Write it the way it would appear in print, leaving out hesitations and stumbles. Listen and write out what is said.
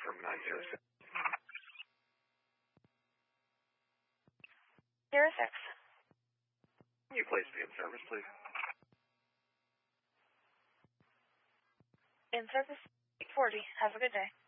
from 906. 06. Can you place me in service, please? In service 840. Have a good day.